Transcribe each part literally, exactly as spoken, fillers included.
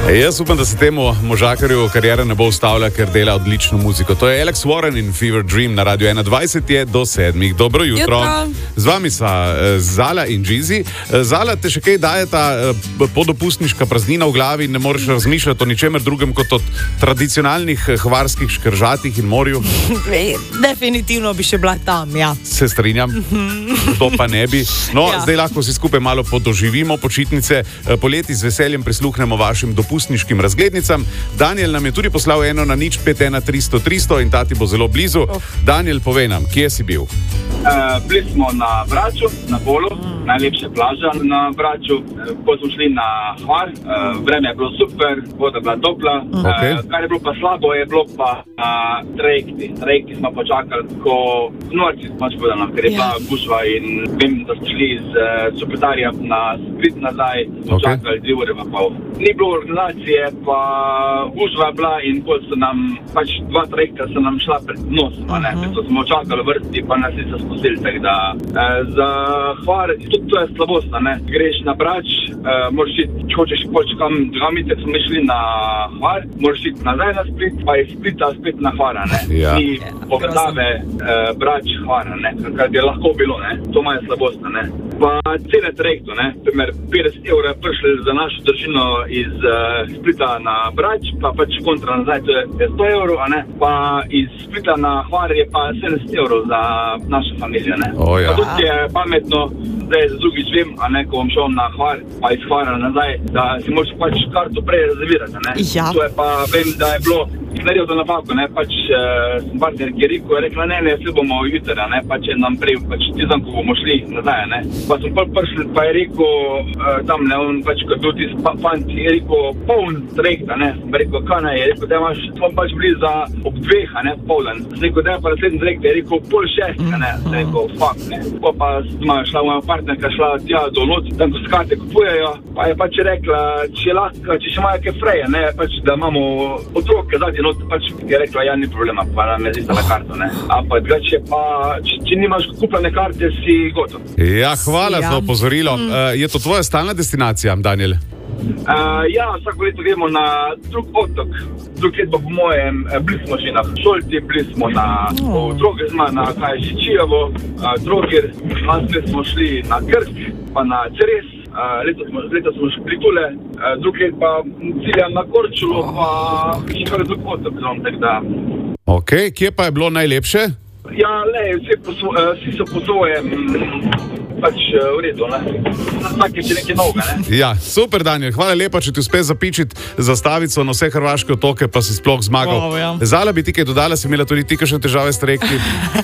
Jaz upam, da se temu možakarju karijera ne bo ustavila, ker dela odlično muziko. To je Alex Warren in Fever Dream na Radio enaindvajset je do sedmih. Dobro jutro. jutro. Z vami sva Zala in Džizi. Zala, te še kaj daje ta podopustniška praznina v glavi in ne moreš razmišljati o ničemer drugem kot o tradicionalnih hvarskih škržatih in morju? Definitivno bi še bila tam, ja. Se strinjam, to pa ne bi. No, ja. Zdaj lahko si skupaj malo podoživimo počitnice. Poleti z veseljem prisluhnemo vašim dopustniškim razglednicam. Daniel nam je tudi poslal eno na nič pet ena tristo tristo in ta ti bo zelo blizu. Oh. Daniel, povej nam, kje si bil? Uh, bili smo na Braču, na Bolu, mm. najlepša plaža na Braču. Ko smo šli na Hvar, uh, vreme je bilo super, voda bila topla. Mm. Okay. Uh, kar je bilo pa slabo, je bilo pa na uh, trajekti. Trajekti smo počakali, ko v norci smo povedali, ker je bila yeah. gužva in vem, da smo šli z uh, Supetarja na Split nazaj, počakali dve ure pa pol. Ni bilo organizacije, pa gužva je bila in ko so nam, pač dva trajekta so nam šla pred nosom, uh -huh. so smo čakali vrsti, pa nas niso spustili, tako da eh, za Hvar, tudi to je slabost, ne, greš na Brač, eh, moraš iti, če hočeš poč kam drugami, te smo šli na Hvar, moraš iti nazaj na Split, pa iz Splita spet na Hvara, ne, ja. Ni povezave eh, Brač, Hvara, ne, kar bi lahko bilo, ne, to ima slabost, ne. Pa cene trajektu, ne, primer petdeset evrov je prišli za našo držino iz uh, Splita na Brač, pa pač kontra nazaj, to je sto evrov, a ne, pa iz Splita na Hvar je pa sedemdeset evrov za našo familijo, ne. Oh, ja. Pa tudi je pametno, zdaj za drugič vem, a ne, ko bom šel na Hvar, pa iz Hvara nazaj, da si moraš pač karto prej rezervirati, ne. Ja. To je pa, vem, da je bilo naredil to napako, ne, pač sem uh, partner, ki je rekel, je rekla, ne, ne, vsi bomo jutri, ne, pač je nam prej, pač tizam, ko bomo šli nazaj, ne. Pa sem prv prišli, pa je rekel, uh, tam, ne, on pač, kot bil tis fant, je rekel, poln trajekta, ne, sem rekel, kaj ne, je rekel, da imaš, smo pač bili za ob dveh, ne, poln, sem rekel, da je pa naslednji trajekt, je rekel, pol šestka, ne, sem rekel, fuck, ne. Pa pa sem šla moja partnerka, šla tja do noc, tam, ko skate kupujejo, pa je pač rekla, če lahko, če še imajo kaj freje, ne, pač, da imamo otroke, zadnji not, pač je rekla, ja, ni problema, pa nam je zistala karto, ne. Ampak, če pa, če, če nimaš kupljene karte, si gotov. Ja, hvala ja. za opozorilo. Mm. Uh, je to tvoja stalna destinacija, Daniel? Uh, ja, vsako leto gremo na drug otok. Drug let pa po mojem, bili smo že na Šolti, bili smo na oh. Drogezma, na Kajžičijevo, uh, Drogir, naslednje smo šli na Krk, pa na Ceres. Uh, letos smo, leto smo šli pri Tule, uh, drug let pa ciljam na Korčulo, oh. pa še kar drug otok, zom, tak da. Ok, kje pa je bilo najlepše? Ja, le, vsi, poso, uh, vsi so po svojem pač v redu, ne. Vsake če nekaj novega, ne. Ja, super, Daniel, hvala lepa, če ti uspe zapičiti zastavico na vse hrvaške otoke, pa si sploh zmagal. Oh, ja. Zala bi ti kaj dodala, si imela tudi ti kakšne težave s trajekti?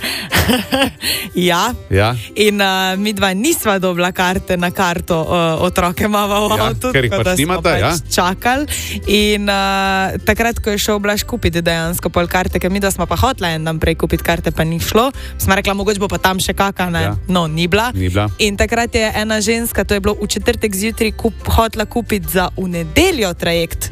ja. ja, in uh, mi dva nisva dobila karte na karto, uh, otroke imava v ja, avtu, ker jih pač nimata, pač ja. čakali. In uh, takrat, ko je šel Blaž kupiti dejansko pol karte, ker mi da smo pa hotla en dan prej kupiti karte, pa ni šlo, smo rekla, mogoče bo pa tam še kaka, ne, ja. no, ni bila. Ni bila. In takrat je ena ženska, to je bilo v četrtek zjutraj, kup, hotla kupiti za v nedeljo trajekt.